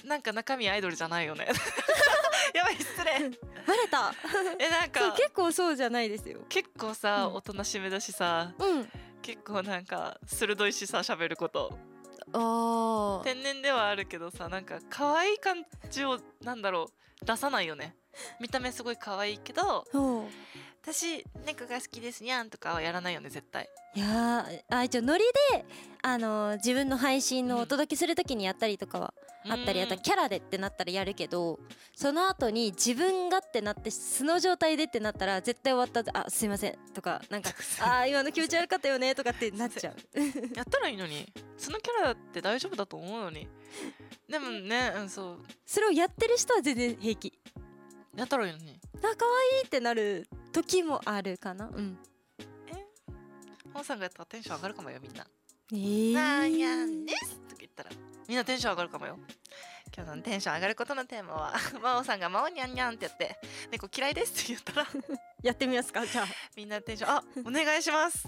なんか中身アイドルじゃないよねやばい失礼バレたなんかそう結構そうじゃないですよ。 結構さ、おとなしめだしさ、結構なんか鋭いしさ喋ること天然ではあるけどさ、なんか可愛い感じをなんだろう出さないよね。見た目すごい可愛いけど、私猫が好きですにゃんとかはやらないよね絶対。 いや一応ノリで自分の配信のお届けする時にやったりとかはあったり、あとキャラでってなったらやるけど、その後に自分がってなって素の状態でってなったら絶対終わったあすいませんとかなんか今の気持ち悪かったよねとかってなっちゃうやったらいいのに、そのキャラだって大丈夫だと思うのに。でもね、そうそれをやってる人は全然平気。 やったらいいのに可愛いってなる時もあるかな。 本さんがやったらテンション上がるかもよみんな。 なんやんですとか言ったらみんなテンション上がるかもよ。今日のテンション上がることのテーマは真央さんが真央にゃんにゃんってやって猫嫌いですって言ったらやってみますか。じゃあみんなテンションお願いします。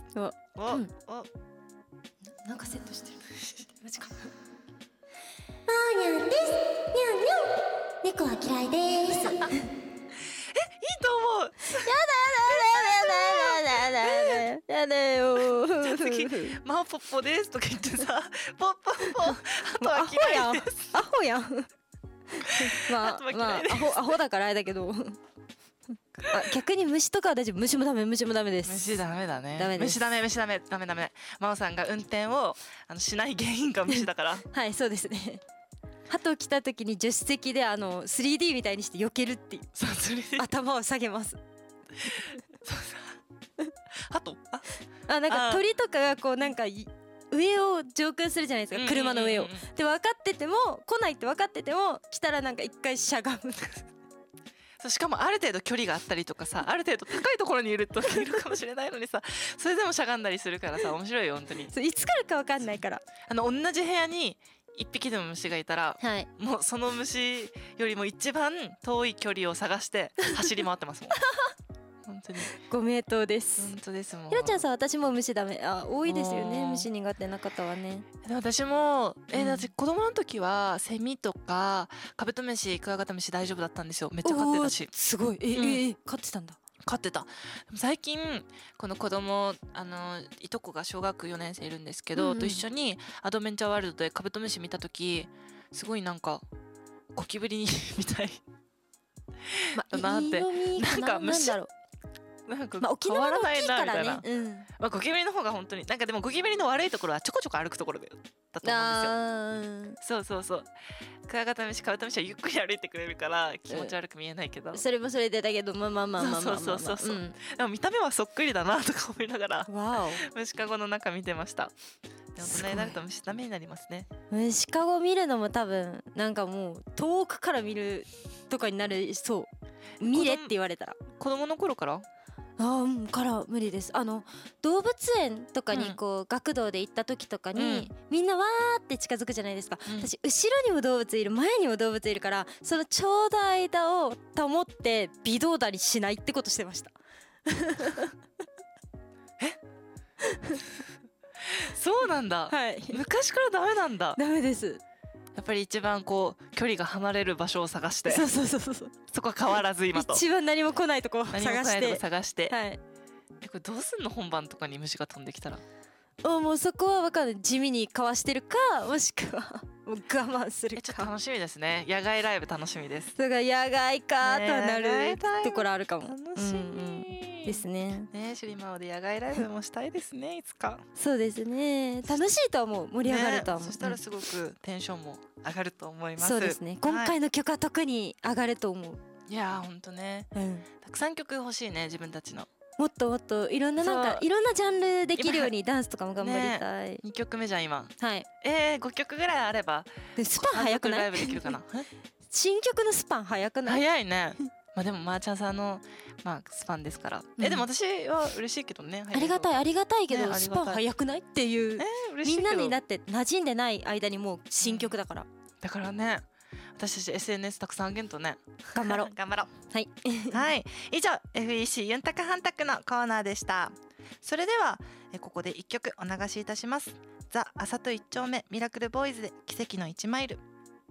なんかセットしてるマジか。 にゃんですにゃんにゃん猫は嫌いですいいと思う。 やだよじゃあ次真央ポッポですとか言ってさポッポッポあとは嫌いです。 アホやんまあアホだからあれだけど逆に虫とかは大丈夫。虫もダメです。 虫ダメだね。 ダメです。 虫ダメ真央さんが運転をしない原因が虫だからはいそうですね。鳩来た時に助手席で3D みたいにして避けるっていう頭を下げます鳩なんか鳥とかがこうなんか上を上空するじゃないですか、車の上を。で分かってても来ないって分かってても来たらなんか一回しゃがむしかもある程度距離があったりとかさ、ある程度高いところにいるといるかもしれないのにさ、それでもしゃがんだりするからさ面白いよ本当に。 そういつ来るか分かんないから。 同じ部屋に一匹でも虫がいたら、もうその虫よりも一番遠い距離を探して走り回ってますもん本当にご名答です。 本当ですもん。 ひろちゃんさ私も虫ダメ多いですよね、虫苦手な方はね。 で私も私子供の時はセミとかカブトムシクワガタムシ大丈夫だったんですよ。めっちゃ飼ってたし。 すごい飼ってたんだ。 飼ってた。でも最近この子供いとこが小学4年生いるんですけど、と一緒にアドベンチャーワールドでカブトムシ見た時すごいなんかゴキブリみたいだなって。なんか虫なんか変わらないなみたいな。ゴキブリの方が本当になんかでもゴキブリの悪いところはちょこちょこ歩くところだと思うんですよ。そうクワガタムシカブトムシはゆっくり歩いてくれるから気持ち悪く見えないけど、 それもそれでだけどまあそうでも見た目はそっくりだなとか思いながら虫かごの中見てました。大人になると虫ダメになりますね。 虫かご見るのも多分なんかもう遠くから見るとかになるそう見れって言われたら。 子供の頃からから無理です。動物園とかにこう学童で行った時とかに、みんなわーって近づくじゃないですか、私後ろにも動物いる前にも動物いるからそのちょうど間を保って微動だにしないってことしてましたそうなんだ。昔からダメなんだ。 ダメです。 やっぱり一番こう距離が離れる場所を探して、そこは変わらず今と一番何も来ないとこ探して、 これどうすんの本番とかに虫が飛んできたら。 もうそこは分かんない。地味にかわしてるかもしくはもう我慢するか。 ちょっと楽しみですね。野外ライブ楽しみです。 それが野外かとなるところあるかも。 楽しみですね。 シュリマオで野外ライブもしたいですねいつか。 そうですね。楽しいと思う。盛り上がると思う。 そしたらすごくテンションも上がると思います。 そうですね。今回の曲は特に上がると思う。 いやーほんとね、たくさん曲欲しいね自分たちの。 もっともっといろんなジャンルできるようにダンスとかも頑張りたい。 2曲目じゃん今。 はい 5曲ぐらいあればスパン早くない？ ライブできるかな新曲のスパン早くない？ 早いねでもまーちゃんさんのスパンですから。でも私は嬉しいけどね。 ありがたいけどスパン早くないっていう。みんなにだって馴染んでない間にもう新曲だから。 だからね私たち SNS たくさんあげんとね。 頑張ろうはいはい以上 FEC ユンタクハンタクのコーナーでした。それではここで1曲お流しいたします。ザ・あさと1丁目ミラクルボーイズで奇跡の1マイル。